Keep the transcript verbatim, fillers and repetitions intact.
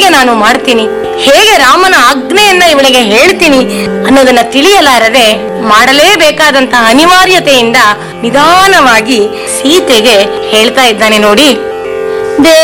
ನಾನು ಮಾಡ್ತೀನಿ, ಹೇಗೆ ರಾಮನ ಆಜ್ಞೆಯನ್ನ ಇವಳಿಗೆ ಹೇಳ್ತೀನಿ ಅನ್ನೋದನ್ನ ತಿಳಿಯಲಾರದೆ ಮಾಡಲೇಬೇಕಾದಂತಹ ಅನಿವಾರ್ಯತೆಯಿಂದ ನಿಧಾನವಾಗಿ ಸೀತೆಗೆ ಹೇಳ್ತಾ ಇದ್ದಾನೆ ನೋಡಿ.